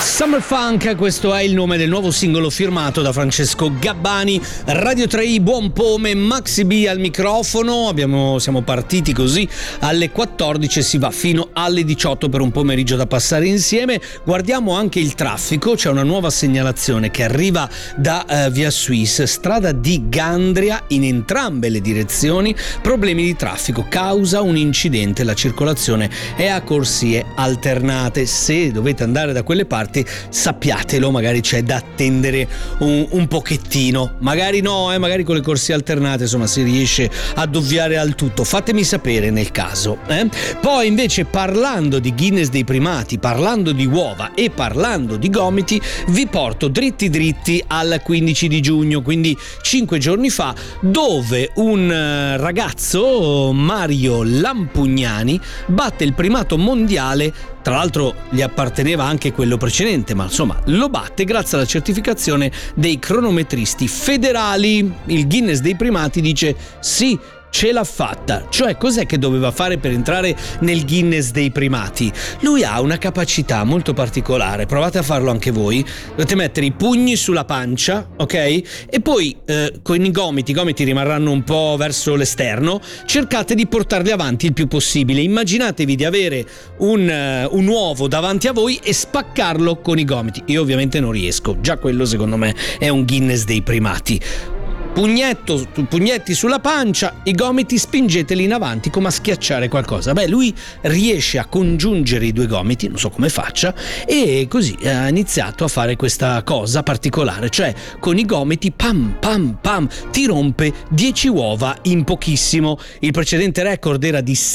Summer Funk, questo è il nome del nuovo singolo firmato da Francesco Gabbani. Radio 3, buon pome, Maxi B al microfono. Siamo partiti così alle 14 e si va fino alle 18 per un pomeriggio da passare insieme. Guardiamo anche il traffico, c'è una nuova segnalazione che arriva da Via Suisse, strada di Gandria in entrambe le direzioni, problemi di traffico, causa un incidente, la circolazione è a corsie alternate. Se dovete andare da quelle parti sappiatelo, magari c'è da attendere un pochettino, magari no, magari con le corsie alternate insomma si riesce ad ovviare al tutto, fatemi sapere nel caso. Poi invece, parlando di Guinness dei primati, parlando di uova e parlando di gomiti, vi porto dritti al 15 di giugno, quindi 5 giorni fa, dove un ragazzo, Mario Lampugnani, batte il primato mondiale. Tra l'altro gli apparteneva anche quello precedente, ma insomma lo batte grazie alla certificazione dei cronometristi federali. Il Guinness dei primati dice sì, ce l'ha fatta. Cioè, cos'è che doveva fare per entrare nel Guinness dei primati? Lui ha una capacità molto particolare, provate a farlo anche voi. Dovete mettere i pugni sulla pancia, ok? E poi con i gomiti rimarranno un po' verso l'esterno, cercate di portarli avanti il più possibile. Immaginatevi di avere un uovo davanti a voi e spaccarlo con i gomiti. Io ovviamente non riesco, già quello secondo me è un Guinness dei primati. Pugnetti sulla pancia, i gomiti spingeteli in avanti come a schiacciare qualcosa. Beh, lui riesce a congiungere i due gomiti, non so come faccia, e così ha iniziato a fare questa cosa particolare, cioè con i gomiti pam pam pam ti rompe 10 uova in pochissimo. Il precedente record era di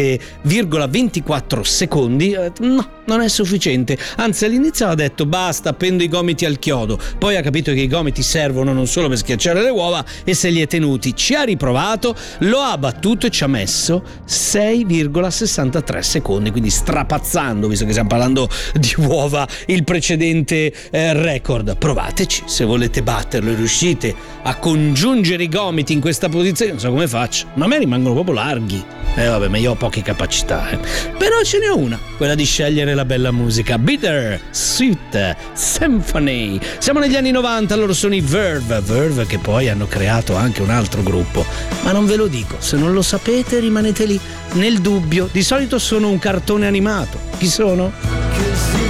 7,24 secondi. No, non è sufficiente, anzi all'inizio ha detto basta, appendo i gomiti al chiodo, poi ha capito che i gomiti servono non solo per schiacciare le uova e se li è tenuti. Ci ha riprovato, lo ha battuto e ci ha messo 6,63 secondi, quindi strapazzando, visto che stiamo parlando di uova, il precedente record. Provateci se volete batterlo e riuscite a congiungere i gomiti in questa posizione. Non so come faccio, ma a me rimangono proprio larghi. Vabbè, ma io ho poche capacità, però ce ne ho una, quella di scegliere la bella musica. Bitter Sweet Symphony. Siamo negli anni 90, loro sono i Verve che poi hanno creato anche un altro gruppo, ma non ve lo dico, se non lo sapete rimanete lì nel dubbio. Di solito sono un cartone animato. Chi sono?